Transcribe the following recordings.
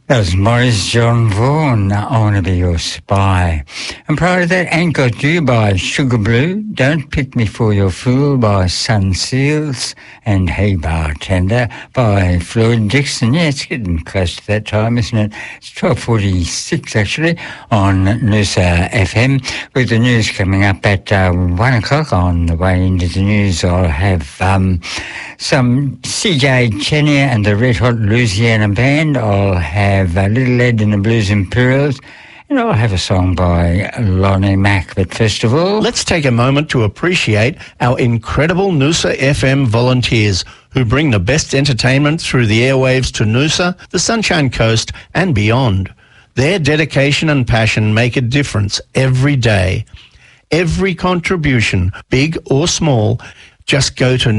That was Maurice John Vaughan, I Want to Be Your Spy. And prior to that, Ain't Got You by Sugar Blue, Don't Pick Me For Your Fool by Sun Seals, and Hey Bartender by Floyd Dixon. Yeah, it's getting close to that time, isn't it? It's 12:46 actually on Noosa FM. With the news coming up at 1 o'clock. On the way into the news, I'll have some CJ Chenier and the Red Hot Louisiana Band. I'll have Little Ed and the Blues Imperials. And I'll have a song by Lonnie Mack. But first of all, let's take a moment to appreciate our incredible Noosa FM volunteers who bring the best entertainment through the airwaves to Noosa, the Sunshine Coast and beyond. Their dedication and passion make a difference every day. Every contribution, big or small, just go to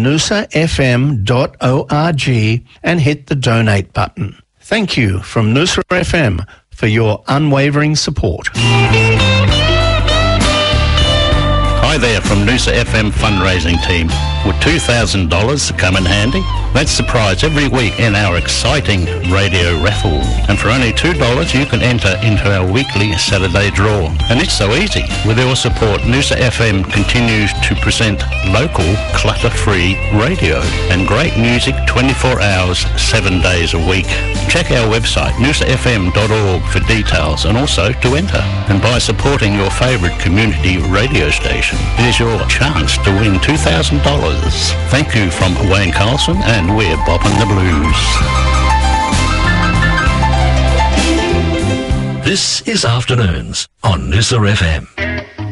noosafm.org and hit the donate button. Thank you from Noosa FM for your unwavering support. Hi there from Noosa FM fundraising team. Would $2,000 come in handy? That's the prize every week in our exciting radio raffle. And for only $2, you can enter into our weekly Saturday draw. And it's so easy. With your support, Noosa FM continues to present local, clutter-free radio and great music 24 hours, 7 days a week. Check our website, noosafm.org, for details and also to enter. And by supporting your favourite community radio station, it is your chance to win $2,000. Thank you from Wayne Carlson, and we're bopping the blues. This is Afternoons on Noosa FM.